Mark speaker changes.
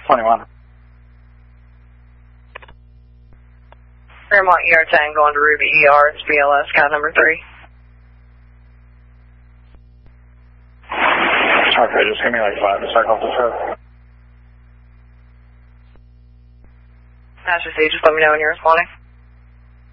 Speaker 1: 21.
Speaker 2: Fairmont ER10 going to Ruby ER, it's BLS, guy number 3.
Speaker 1: Okay, just give me like 5 to cycle off the trip.
Speaker 2: Master C, just let me know when you're responding.